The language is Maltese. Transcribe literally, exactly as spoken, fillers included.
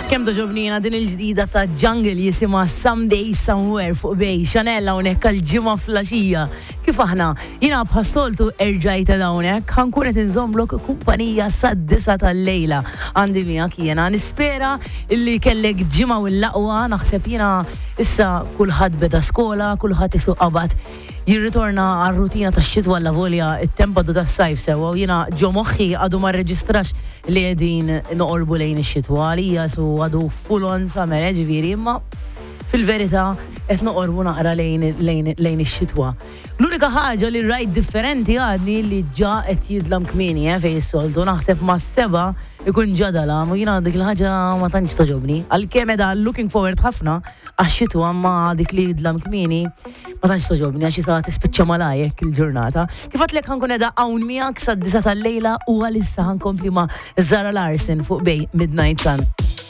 Kem doġobnina din il-ġdida ta' Jungle jisima Someday Somewhere fuq bej Chanel hawnhekk għal-ġimgħa flaxija. Kif aħna jina bħassoltu erġajta hawnhekk ħankun qed inżomlok kumpanija sad-disa tal-lejla. Għandi miegħek jiena nispera illi kellek ġimgħa u l-laqwa naħseb jiena issa kulħadd beda skola, kulħadd isu qabad jirritorna għal-rutina ta' xitwa la volja it-tempa du ta' sajf sewa u jina ġo moħħi għadu ma' reġistrax li għedin noqorbu lejn ix-xitwa li jasu għadu full-on summer ġiviri imma fil-verita qed noqorbu naqra lejn ix-xitwa. L-unika ħaġa li rajt differenti għadni li ġa qed jidlam kmini eh, fej is-soltu naħseb ma' seba ikun ġadala u jina dik l-ħaġa ma tantx toġobni. Għal-kemm edha looking forward ħafna għax-xitwa ma dik li jidlam kmini ma tantx toġobni għax jisa tispiċċa malajek il-ġurnata. Kif għatlek ħankun edha hawn miegħek sad-disa tal-lejla u għalissa ħankompli ma' Zara Larson fuq bej Midnight Sun.